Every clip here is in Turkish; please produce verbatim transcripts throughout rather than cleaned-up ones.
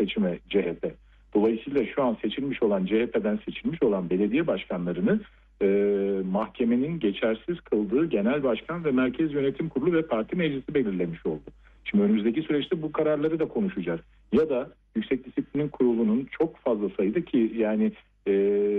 seçime C H P. Dolayısıyla şu an seçilmiş olan C H P'den seçilmiş olan belediye başkanlarını e, mahkemenin geçersiz kıldığı genel başkan ve merkez yönetim kurulu ve parti meclisi belirlemiş oldu. Şimdi önümüzdeki süreçte bu kararları da konuşacağız. Ya da Yüksek Disiplin Kurulu'nun çok fazla sayıda ki yani e,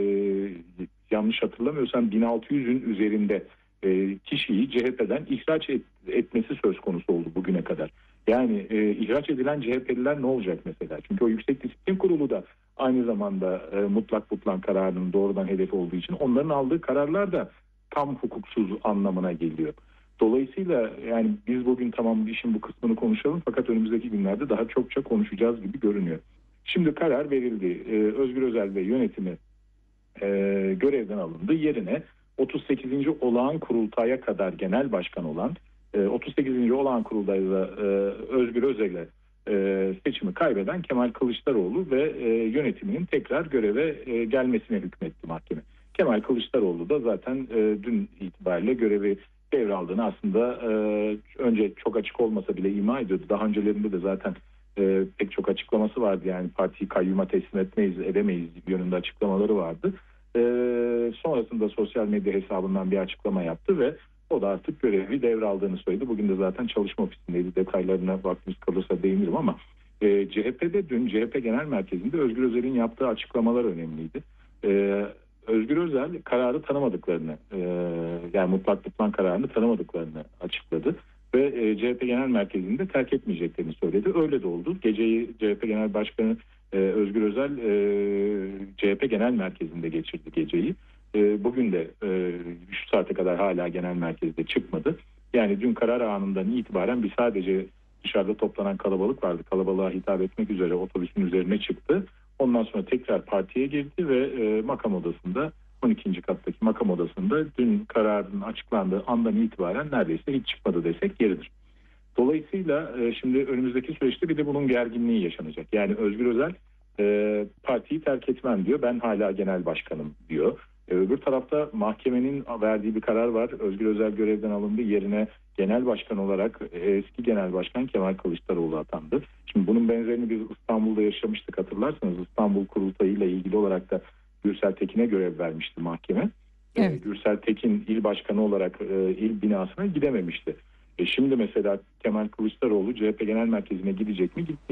yanlış hatırlamıyorsam bin altı yüzün üzerinde e, kişiyi C H P'den ihraç et, etmesi söz konusu oldu bugüne kadar. Yani e, ihraç edilen C H P'liler ne olacak mesela? Çünkü o Yüksek Disiplin Kurulu da aynı zamanda e, mutlak butlan kararının doğrudan hedefi olduğu için onların aldığı kararlar da tam hukuksuz anlamına geliyor. Dolayısıyla yani biz bugün tamam işin bu kısmını konuşalım fakat önümüzdeki günlerde daha çokça konuşacağız gibi görünüyor. Şimdi karar verildi. Ee, Özgür Özel ve yönetimi e, görevden alındı. Yerine otuz sekizinci olağan kurultaya kadar genel başkan olan e, otuz sekizinci olağan kurultayda e, Özgür Özel'e e, seçimi kaybeden Kemal Kılıçdaroğlu ve e, yönetiminin tekrar göreve e, gelmesine hükmetti mahkeme. Kemal Kılıçdaroğlu da zaten e, dün itibariyle görevi devraldığını aslında e, önce çok açık olmasa bile ima ediyordu. Daha öncelerinde de zaten e, pek çok açıklaması vardı. Yani partiyi kayyuma teslim etmeyiz, edemeyiz yönünde açıklamaları vardı. E, sonrasında sosyal medya hesabından bir açıklama yaptı ve o da artık görevi devraldığını söyledi. Bugün de zaten çalışma ofisindeydi. Detaylarına vaktimiz kalırsa değinirim ama e, C H P'de dün C H P Genel Merkezi'nde Özgür Özel'in yaptığı açıklamalar önemliydi. E, Özgür Özel kararı tanımadıklarını e, yani mutlak butlan kararını tanımadıklarını açıkladı ve e, C H P Genel Merkezi'nde terk etmeyeceklerini söyledi. Öyle de oldu. Geceyi C H P Genel Başkanı e, Özgür Özel e, C H P Genel Merkezi'nde geçirdi geceyi. E, bugün de e, şu saate kadar hala genel merkezde çıkmadı. Yani dün karar anından itibaren bir sadece dışarıda toplanan kalabalık vardı. Kalabalığa hitap etmek üzere otobüsün üzerine çıktı. Ondan sonra tekrar partiye girdi ve e, makam odasında on ikinci kattaki makam odasında dün kararın açıklandığı andan itibaren neredeyse hiç çıkmadı desek yeridir. Dolayısıyla e, şimdi önümüzdeki süreçte bir de bunun gerginliği yaşanacak. Yani Özgür Özel e, partiyi terk etmem diyor. Ben hala genel başkanım diyor. E, öbür tarafta mahkemenin verdiği bir karar var. Özgür Özel görevden alındı. Yerine genel başkan olarak e, eski genel başkan Kemal Kılıçdaroğlu atandı. Şimdi bunun benzerini biz İstanbul'da yaşamıştık hatırlarsanız. İstanbul Kurultayı ile ilgili olarak da Gürsel Tekin'e görev vermişti mahkeme. Evet. E, Gürsel Tekin il başkanı olarak e, il binasına gidememişti. E, şimdi mesela Kemal Kılıçdaroğlu C H P Genel Merkezi'ne gidecek mi? Gitmeyecek.